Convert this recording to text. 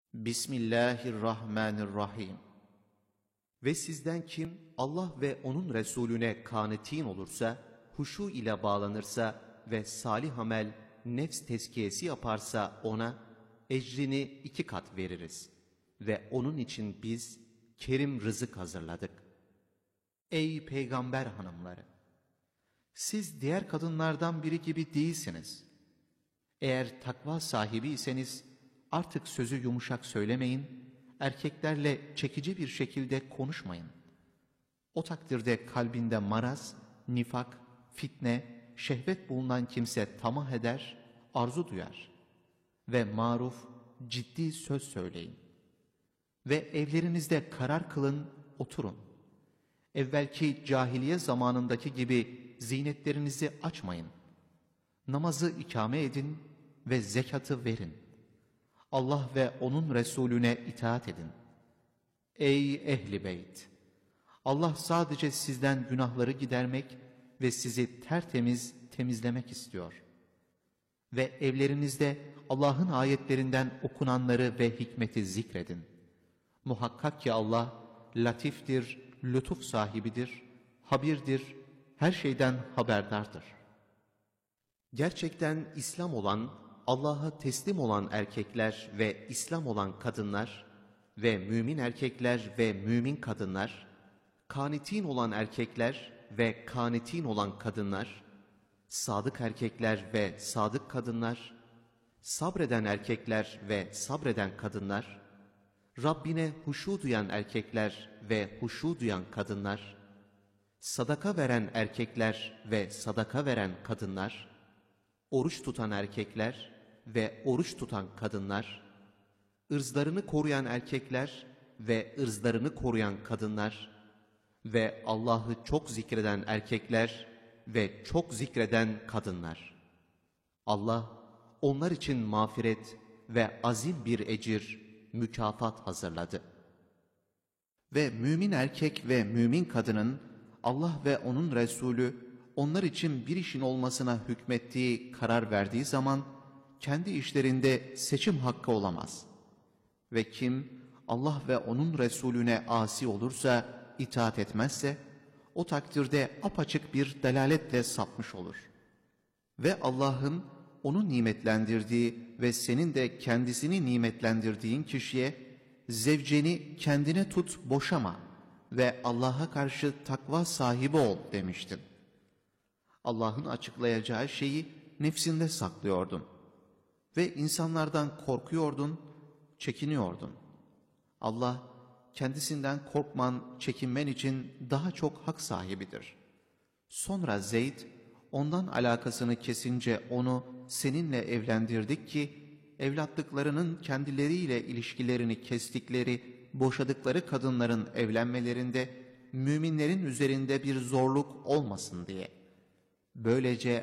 Bismillahirrahmanirrahim. Ve sizden kim Allah ve onun Resulüne kânitin olursa, huşu ile bağlanırsa ve salih amel, nefs tezkiyesi yaparsa ona ecrini 2 kat veririz. Ve onun için biz kerim rızık hazırladık. Ey peygamber hanımları! Siz diğer kadınlardan biri gibi değilsiniz. Eğer takva sahibiyseniz artık sözü yumuşak söylemeyin, erkeklerle çekici bir şekilde konuşmayın. O takdirde kalbinde maraz, nifak, fitne, şehvet bulunan kimse tamah eder, arzu duyar. Ve maruf, ciddi söz söyleyin. Ve evlerinizde karar kılın, oturun. Evvelki cahiliye zamanındaki gibi zinetlerinizi açmayın. Namazı ikame edin ve zekatı verin. Allah ve onun Resulüne itaat edin. Ey ehli beyt! Allah sadece sizden günahları gidermek ve sizi tertemiz temizlemek istiyor. Ve evlerinizde Allah'ın ayetlerinden okunanları ve hikmeti zikredin. Muhakkak ki Allah latiftir, lütuf sahibidir, habirdir, her şeyden haberdardır. Gerçekten İslam olan, Allah'a teslim olan erkekler ve İslam olan kadınlar ve mümin erkekler ve mümin kadınlar, kânitin olan erkekler ve kânitin olan kadınlar, sadık erkekler ve sadık kadınlar, sabreden erkekler ve sabreden kadınlar, Rabbine huşu duyan erkekler ve huşu duyan kadınlar, sadaka veren erkekler ve sadaka veren kadınlar, oruç tutan erkekler ve oruç tutan kadınlar, ırzlarını koruyan erkekler ve ırzlarını koruyan kadınlar ve Allah'ı çok zikreden erkekler ve çok zikreden kadınlar. Allah onlar için mağfiret ve azim bir ecir, mükafat hazırladı. Ve mümin erkek ve mümin kadının Allah ve onun Resulü onlar için bir işin olmasına hükmettiği, karar verdiği zaman kendi işlerinde seçim hakkı olamaz. Ve kim Allah ve onun Resulüne asi olursa, itaat etmezse, o takdirde apaçık bir delaletle sapmış olur. Ve Allah'ın onu nimetlendirdiği ve senin de kendisini nimetlendirdiğin kişiye, zevceni kendine tut, boşama ve Allah'a karşı takva sahibi ol demiştin. Allah'ın açıklayacağı şeyi nefsinde saklıyordun. Ve insanlardan korkuyordun, çekiniyordun. Allah kendisinden korkman, çekinmen için daha çok hak sahibidir. Sonra Zeyd ondan alakasını kesince onu seninle evlendirdik ki evlatlıklarının kendileriyle ilişkilerini kestikleri, boşadıkları kadınların evlenmelerinde müminlerin üzerinde bir zorluk olmasın diye. Böylece